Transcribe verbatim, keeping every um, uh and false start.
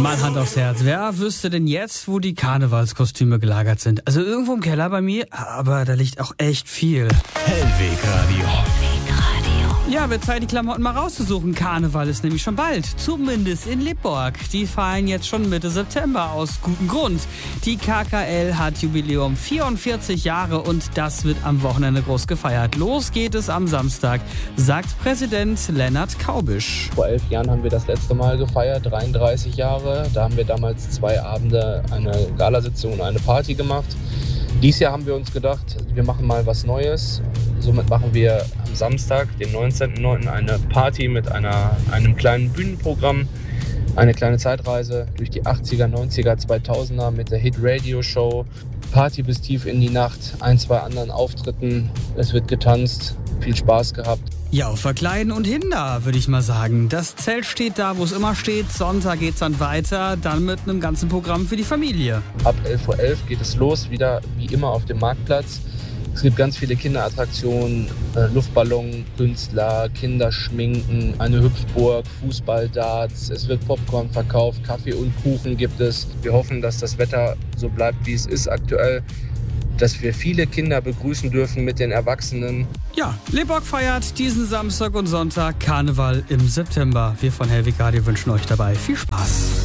Mal Hand aufs Herz, wer wüsste denn jetzt, wo die Karnevalskostüme gelagert sind? Also irgendwo im Keller bei mir, aber da liegt auch echt viel. Hellwegradio. Ja, wird Zeit, die Klamotten mal rauszusuchen. Karneval ist nämlich schon bald, zumindest in Lippborg. Die feiern jetzt schon Mitte September, aus gutem Grund. Die K K L hat Jubiläum vierundvierzig Jahre und das wird am Wochenende groß gefeiert. Los geht es am Samstag, sagt Präsident Lennart Kaubisch. Vor elf Jahren haben wir das letzte Mal gefeiert, dreiunddreißig Jahre. Da haben wir damals zwei Abende eine Galasitzung und eine Party gemacht. Dieses Jahr haben wir uns gedacht, wir machen mal was Neues. Somit machen wir am Samstag, den neunzehnten neunten eine Party mit einer, einem kleinen Bühnenprogramm. Eine kleine Zeitreise durch die achtziger, neunziger, zweitausender mit der Hit-Radio-Show. Party bis tief in die Nacht, ein, zwei anderen Auftritten. Es wird getanzt, viel Spaß gehabt. Ja, verkleiden und Hinder, würde ich mal sagen. Das Zelt steht da, wo es immer steht. Sonntag geht's dann weiter, dann mit einem ganzen Programm für die Familie. Ab elf Uhr elf geht es los, wieder wie immer auf dem Marktplatz. Es gibt ganz viele Kinderattraktionen, äh, Luftballon, Künstler, Kinderschminken, eine Hüpfburg, Fußballdarts. Es wird Popcorn verkauft, Kaffee und Kuchen gibt es. Wir hoffen, dass das Wetter so bleibt, wie es ist aktuell. Dass wir viele Kinder begrüßen dürfen mit den Erwachsenen. Ja, Lippborg feiert diesen Samstag und Sonntag Karneval im September. Wir von Hellwegradio wünschen euch dabei viel Spaß.